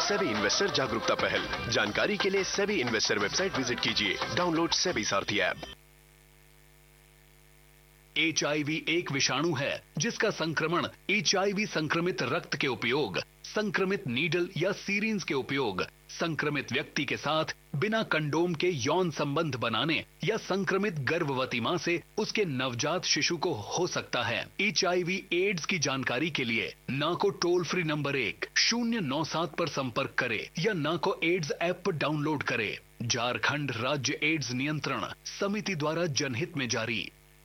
SEBI investor जागरूकता पहल। जानकारी के लिए सेबी इन्वेस्टर वेबसाइट विजिट कीजिए। डाउनलोड सेबी सारथी ऐप। HIV एक विषाणु है जिसका संक्रमण HIV संक्रमित रक्त के उपयोग, संक्रमित नीडल या सीरिंज के उपयोग, संक्रमित व्यक्ति के साथ बिना कंडोम के यौन संबंध बनाने या संक्रमित गर्भवती मां से उसके नवजात शिशु को हो सकता है। HIV एड्स की जानकारी के लिए ना को टोल फ्री नंबर 1097 पर संपर्क करे या ना को एड्स ऐप डाउनलोड करे। झारखंड राज्य एड्स नियंत्रण समिति द्वारा जनहित में जारी।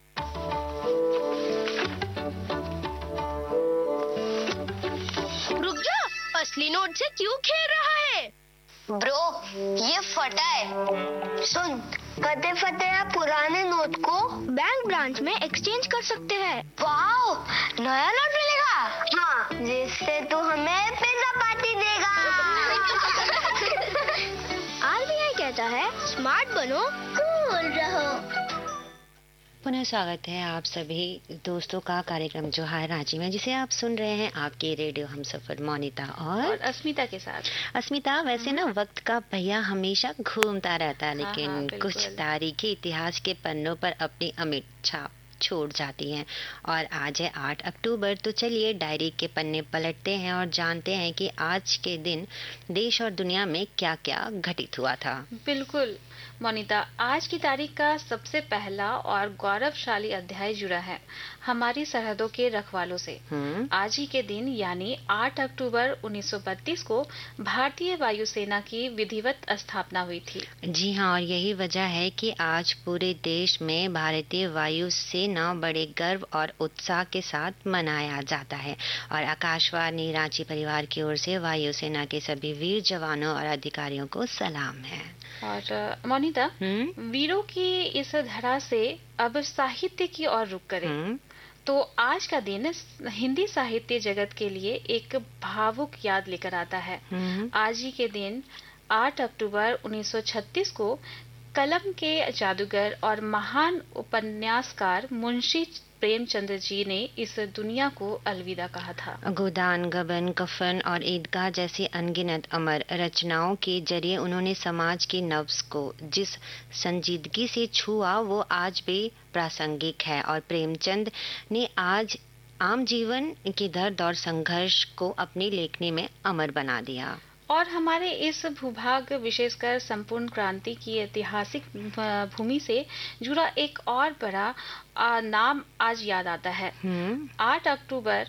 रुक जा, असली नोट से क्यों खेल रहा है? ब्रो, ये फटा है। सुन, फटे फटे या पुराने नोट को बैंक ब्रांच में एक्सचेंज कर सकते हैं। वाओ, नया नोट मिलेगा? हाँ, जिससे तू हमें पिज्जा पार्टी देगा। RBI कहता है स्मार्ट बनो, कूल रहो। पुनः स्वागत है आप सभी दोस्तों का कार्यक्रम जो है रांची में, जिसे आप सुन रहे हैं आपके रेडियो हमसफर मोनिता और अस्मिता के साथ। अस्मिता, वैसे ना वक्त का पहिया हमेशा घूमता रहता है, लेकिन कुछ तारीखी इतिहास के पन्नों पर अपनी अमिट छाप छोड़ जाती हैं। और आज है 8 अक्टूबर, तो चलिए डायरी के पन्ने पलटते हैं और जानते हैं कि आज के दिन देश और दुनिया में क्या क्या घटित हुआ था। बिल्कुल मोनिता, आज की तारीख का सबसे पहला और गौरवशाली अध्याय जुड़ा है हमारी सरहदों के रखवालों से। आज ही के दिन यानी 8 अक्टूबर 1932 को भारतीय वायुसेना की विधिवत स्थापना हुई थी। जी हाँ, और यही वजह है कि आज पूरे देश में भारतीय वायुसेना बड़े गर्व और उत्साह के साथ मनाया जाता है। और आकाशवाणी रांची परिवार की ओर से वायुसेना के सभी वीर जवानों और अधिकारियों को सलाम है। और मोनिता, वीरों की इस धरा से अब साहित्य की ओर रुख करें। तो आज का दिन हिंदी साहित्य जगत के लिए एक भावुक याद लेकर आता है। आज ही के दिन 8 अक्टूबर 1936 को कलम के जादूगर और महान उपन्यासकार मुंशी प्रेमचंद्र जी ने इस दुनिया को अलविदा कहा था। गोदान, गबन, कफन और ईदगाह जैसी अनगिनत अमर रचनाओं के जरिए उन्होंने समाज की नब्ज को जिस संजीदगी से छुआ वो आज भी प्रासंगिक है। और प्रेमचंद ने आज आम जीवन के दर्द और संघर्ष को अपनी लेखनी में अमर बना दिया। और हमारे इस भूभाग विशेषकर संपूर्ण क्रांति की ऐतिहासिक भूमि से जुड़ा एक और बड़ा नाम आज याद आता है। 8 अक्टूबर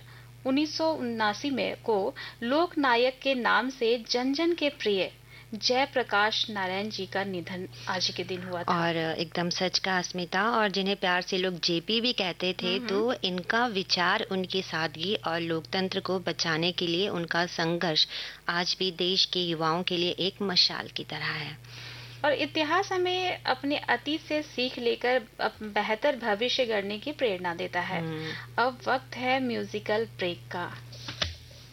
1979 में को लोकनायक के नाम से जन जन के प्रिय जयप्रकाश नारायण जी का निधन आज के दिन हुआ था। और एकदम सच का अस्मिता, और जिन्हें प्यार से लोग जेपी भी कहते थे, तो इनका विचार, उनकी सादगी और लोकतंत्र को बचाने के लिए उनका संघर्ष आज भी देश के युवाओं के लिए एक मशाल की तरह है। और इतिहास हमें अपने अतीत से सीख लेकर बेहतर भविष्य गढ़ने की प्रेरणा देता है। अब वक्त है म्यूजिकल ब्रेक का।